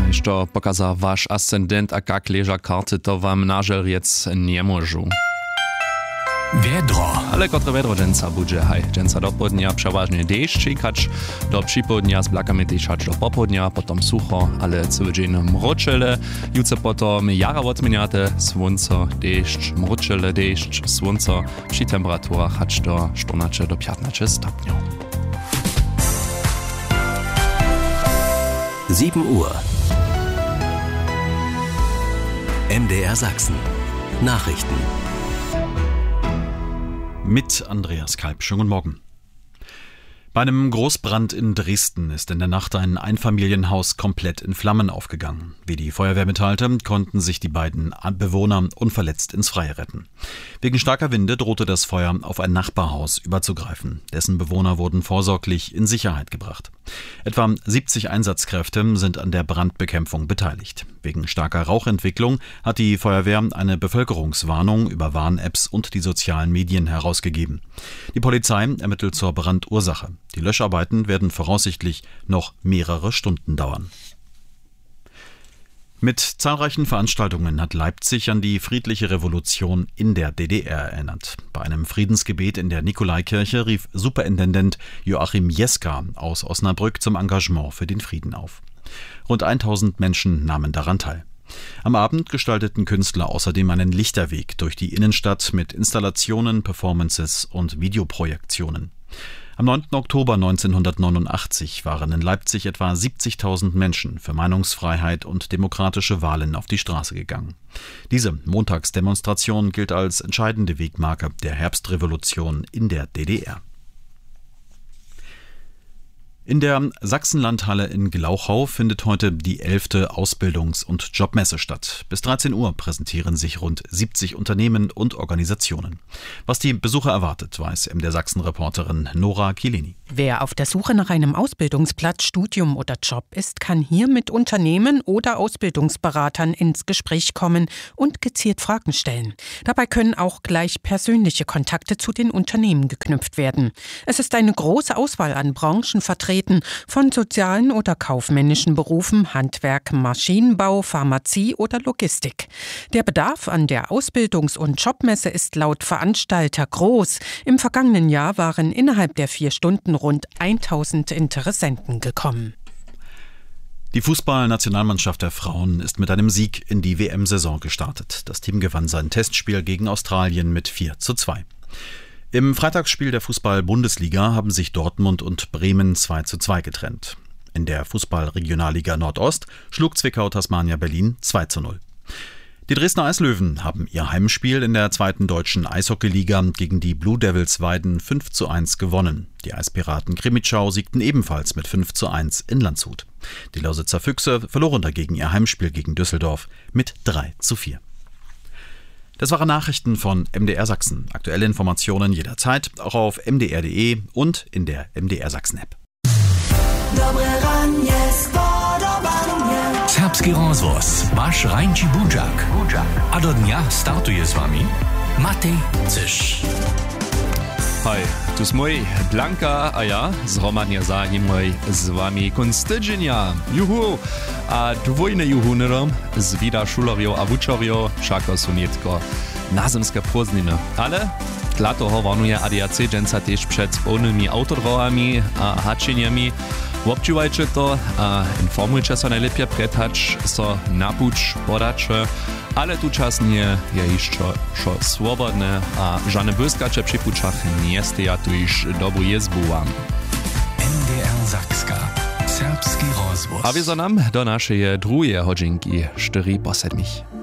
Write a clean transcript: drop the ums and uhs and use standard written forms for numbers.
Jeszcze pokaza wasz ascendent, a jak leża karty, to wam nażel jetzt nie może. Wiedro. Ale kotre wiedro dżęca budże, haj. Dżęca do południa przeważnie deszcz, czekać do przypołudnia z blakami deszczać do popołudnia, potem sucho, ale cały dzień mroczele. Jutro potem jara odmieniate, słońce, deszcz, mroczele, deszcz, słońce, przy temperaturach aż do 14 do 15 stopni. 7 Uhr. MDR Sachsen. Nachrichten. Mit Andreas Kalb. Schönen guten Morgen. Bei einem Großbrand in Dresden ist in der Nacht ein Einfamilienhaus komplett in Flammen aufgegangen. Wie die Feuerwehr mitteilte, konnten sich die beiden Bewohner unverletzt ins Freie retten. Wegen starker Winde drohte das Feuer auf ein Nachbarhaus überzugreifen. Dessen Bewohner wurden vorsorglich in Sicherheit gebracht. Etwa 70 Einsatzkräfte sind an der Brandbekämpfung beteiligt. Wegen starker Rauchentwicklung hat die Feuerwehr eine Bevölkerungswarnung über Warn-Apps und die sozialen Medien herausgegeben. Die Polizei ermittelt zur Brandursache. Die Löscharbeiten werden voraussichtlich noch mehrere Stunden dauern. Mit zahlreichen Veranstaltungen hat Leipzig an die friedliche Revolution in der DDR erinnert. Bei einem Friedensgebet in der Nikolaikirche rief Superintendent Joachim Jeska aus Osnabrück zum Engagement für den Frieden auf. Rund 1000 Menschen nahmen daran teil. Am Abend gestalteten Künstler außerdem einen Lichterweg durch die Innenstadt mit Installationen, Performances und Videoprojektionen. Am 9. Oktober 1989 waren in Leipzig etwa 70.000 Menschen für Meinungsfreiheit und demokratische Wahlen auf die Straße gegangen. Diese Montagsdemonstration gilt als entscheidende Wegmarke der Herbstrevolution in der DDR. In der Sachsenlandhalle in Glauchau findet heute die 11. Ausbildungs- und Jobmesse statt. Bis 13 Uhr präsentieren sich rund 70 Unternehmen und Organisationen. Was die Besucher erwartet, weiß MDR Sachsen-Reporterin Nora Kileni. Wer auf der Suche nach einem Ausbildungsplatz, Studium oder Job ist, kann hier mit Unternehmen oder Ausbildungsberatern ins Gespräch kommen und gezielt Fragen stellen. Dabei können auch gleich persönliche Kontakte zu den Unternehmen geknüpft werden. Es ist eine große Auswahl an Branchen vertreten, von sozialen oder kaufmännischen Berufen, Handwerk, Maschinenbau, Pharmazie oder Logistik. Der Bedarf an der Ausbildungs- und Jobmesse ist laut Veranstalter groß. Im vergangenen Jahr waren innerhalb der 4 Stunden rund 1000 Interessenten gekommen. Die Fußballnationalmannschaft der Frauen ist mit einem Sieg in die WM-Saison gestartet. Das Team gewann sein Testspiel gegen Australien mit 4:2. Im Freitagsspiel der Fußball-Bundesliga haben sich Dortmund und Bremen 2:2 getrennt. In der Fußball-Regionalliga Nordost schlug Zwickau Tasmania Berlin 2:0. Die Dresdner Eislöwen haben ihr Heimspiel in der 2. deutschen Eishockeyliga gegen die Blue Devils Weiden 5:1 gewonnen. Die Eispiraten Krimitschau siegten ebenfalls mit 5:1 in Landshut. Die Lausitzer Füchse verloren dagegen ihr Heimspiel gegen Düsseldorf mit 3:4. Das waren Nachrichten von MDR Sachsen. Aktuelle Informationen jederzeit, auch auf mdr.de und in der MDR Sachsen-App. Serbski rozvoz, vaš Rajnči Budžak. A do dnia startuje s vami Matej Cyš. Hej, tu jest mój Blanka, a ja zhromadnie zahajimy z wami kunst tydzienia. Juhu! A dwójne juhunerom z vida šulerjo a vučerjo všako sú netko nazemské prázdniny. Ale dla toho warnuje ADAC dženca tež před spolnými autodrohami a hačeniami. Občúvajte to a informujte sa najlepšie predhač so napuč podače, ale tu časnie je ešte šo svobodné a žane błyskacze przy pučach nie steja tu iż dobrú jezbu vám. MDR Sakska. Serbski rozvoz. A wiezo nam do naszej drugiej hodzinki 4:07.